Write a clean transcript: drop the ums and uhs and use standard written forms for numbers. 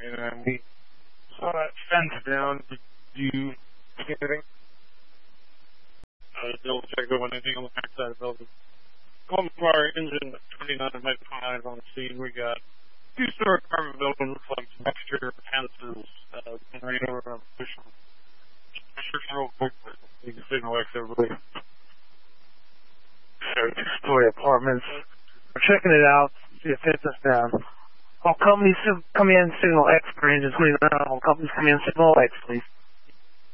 and we saw that fence down. Did you see anything? Double check over anything on the backside of the building. Coleman Fire engine 29 Mike 5 on the scene. We got two-story apartment building, looks like some exterior fences, generator, pushing real quick, but you can signal X everybody. So, two-story apartments. We're checking it out, see if it fits us down. All companies come in, signal X for engine 29. All companies come in, signal X, please.